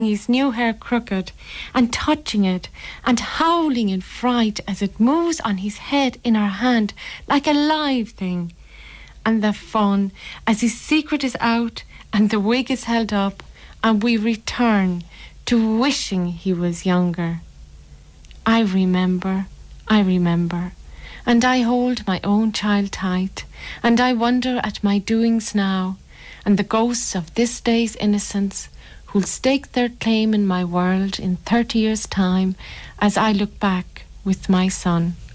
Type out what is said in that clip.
his new hair crooked, and touching it, and howling in fright as it moves on his head in her hand like a live thing. And the fun as his secret is out and the wig is held up, and we return to wishing he was younger. I remember, and I hold my own child tight, and I wonder at my doings now, and the ghosts of this day's innocence who'll stake their claim in my world in 30 years' time as I look back with my son.